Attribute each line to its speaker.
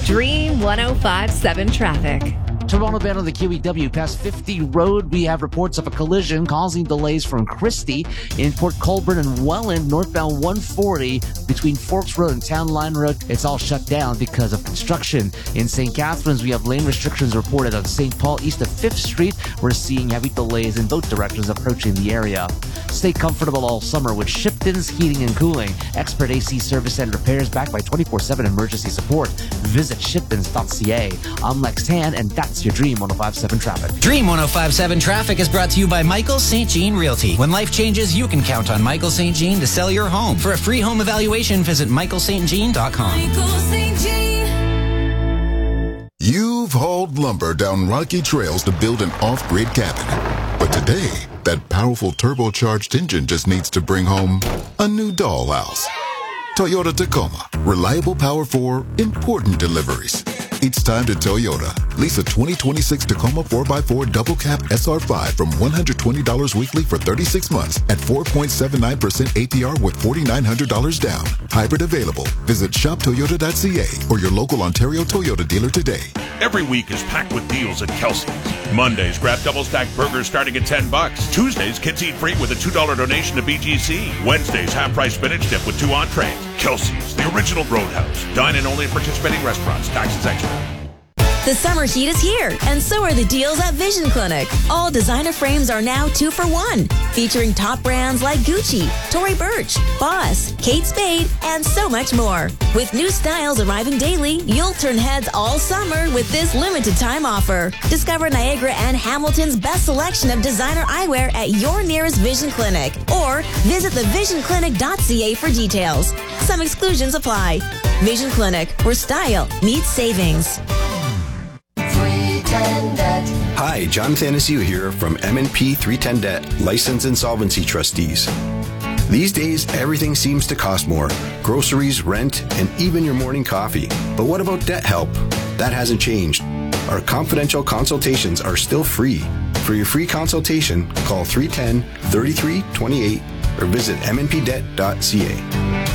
Speaker 1: Dream 105.7 traffic.
Speaker 2: Toronto bound on the QEW past 50 Road. We have reports of a collision causing delays from Christie in Port Colborne and Welland, northbound 140 between Forks Road and Town Line Road. It's all shut down because of construction. In St. Catharines, we have lane restrictions reported on St. Paul east of 5th Street. We're seeing heavy delays in both directions approaching the area. Stay comfortable all summer with Shipton's Heating and Cooling. Expert AC service and repairs backed by 24/7 emergency support. Visit shiptons.ca. I'm Lex Tan, and that's your Dream 105.7 traffic.
Speaker 3: Dream 105.7 traffic is brought to you by Michael St. Jean Realty. When life changes, you can count on Michael St. Jean to sell your home. For a free home evaluation, visit michaelstjean.com.
Speaker 4: Michael St. Jean.
Speaker 5: You've hauled lumber down rocky trails to build an off-grid cabin. But today, that powerful turbocharged engine just needs to bring home a new dollhouse. Toyota Tacoma. Reliable power for important deliveries. It's time to Toyota. Lease a 2026 Tacoma 4x4 double cab SR5 from $120 weekly for 36 months at 4.79% APR with $4,900 down. Hybrid available. Visit shoptoyota.ca or your local Ontario Toyota dealer today.
Speaker 6: Every week is packed with deals at Kelsey's. Mondays, grab double-stacked burgers starting at $10. Tuesdays, kids eat free with a $2 donation to BGC. Wednesdays, half-price spinach dip with 2 entrees. Kelsey's, the original Roadhouse. Dine in only at participating restaurants. Taxes extra.
Speaker 7: The summer heat is here, and so are the deals at Vision Clinic. All designer frames are now 2 for $1, featuring top brands like Gucci, Tory Burch, Boss, Kate Spade, and so much more. With new styles arriving daily, you'll turn heads all summer with this limited time offer. Discover Niagara and Hamilton's best selection of designer eyewear at your nearest Vision Clinic, or visit thevisionclinic.ca for details. Some exclusions apply. Vision Clinic, where style meets savings.
Speaker 8: Hi, John Thanasiu here from M&P 310 Debt, Licensed Insolvency Trustees. These days, everything seems to cost more. Groceries, rent, and even your morning coffee. But what about debt help? That hasn't changed. Our confidential consultations are still free. For your free consultation, call 310-3328 or visit mnpdebt.ca.